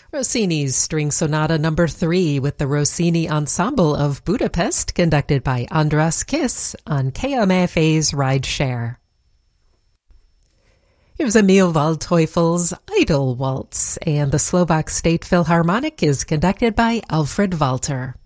Rossini's String Sonata No. 3 with the Rossini Ensemble of Budapest, conducted by Andras Kiss on KMFA's Ride Share. Here's Emil Waldteufel's Idle Waltz, and the Slovak State Philharmonic is conducted by Alfred Walter.